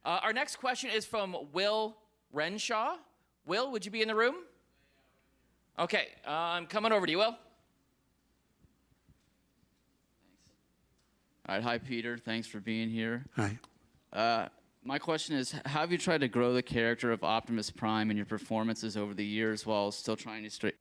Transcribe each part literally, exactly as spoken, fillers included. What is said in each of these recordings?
Uh, our next question is from Will Renshaw. Will, would you be in the room? Okay, uh, I'm coming over to you, Will. Thanks. All right, hi, Peter. Thanks for being here. Hi. Uh, my question is, how have you tried to grow the character of Optimus Prime in your performances over the years while still trying to stay...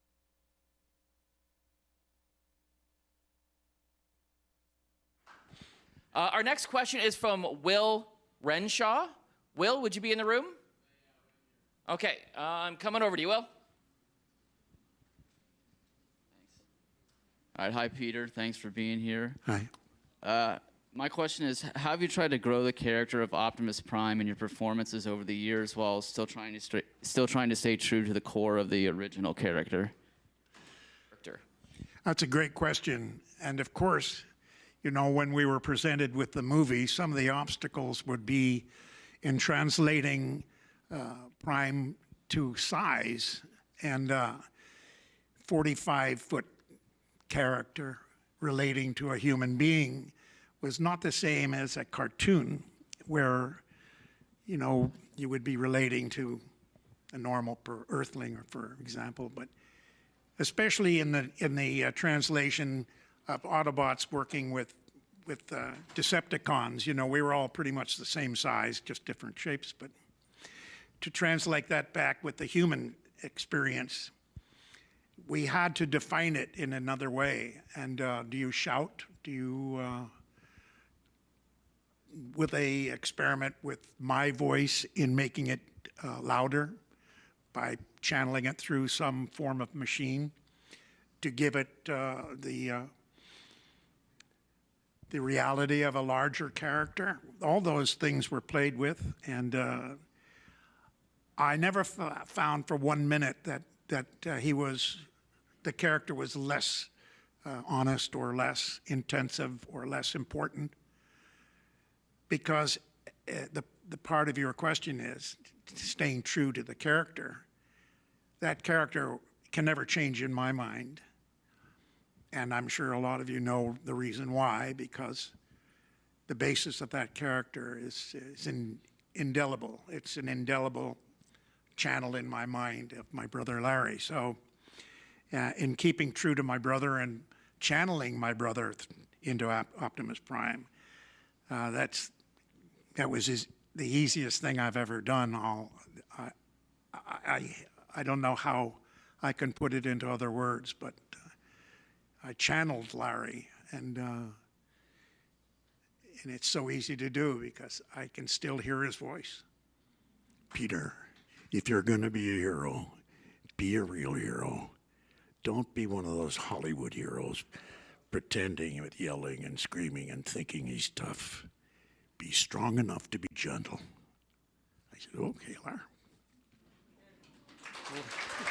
Uh, our next question is from Will Renshaw. Will, would you be in the room? Okay, uh, I'm coming over to you, Will. Thanks. All right, hi, Peter. Thanks for being here. Hi. Uh, my question is, how have you tried to grow the character of Optimus Prime in your performances over the years while still trying to stay, still trying to stay true to the core of the original character? That's a great question. And of course, you know, when we were presented with the movie, some of the obstacles would be in translating uh, Prime to size, and uh, forty-five foot character relating to a human being was not the same as a cartoon where, you know, you would be relating to a normal per earthling, for example. But especially in the in the uh, translation of Autobots working with with uh, Decepticons, you know, we were all pretty much the same size, just different shapes. But to translate that back with the human experience, we had to define it in another way. And uh, do you shout? Do you, uh, with a experiment with my voice in making it uh, louder by channeling it through some form of machine to give it uh, the uh, the reality of a larger character. All those things were played with, and uh, I never f- found for one minute that that uh, he was, the character was less uh, honest or less intensive or less important, because uh, the the part of your question is staying true to the character. That character can never change in my mind. And I'm sure a lot of you know the reason why, because the basis of that character is, is in, indelible. It's an indelible channel in my mind of my brother Larry. So uh, in keeping true to my brother and channeling my brother th- into Op- Optimus Prime, uh, that's that was his, the easiest thing I've ever done. I'll, I, I, I don't know how I can put it into other words, but I channeled Larry, and uh, and it's so easy to do because I can still hear his voice. Peter, if you're going to be a hero, be a real hero. Don't be one of those Hollywood heroes pretending with yelling and screaming and thinking he's tough. Be strong enough to be gentle. I said, okay, Larry.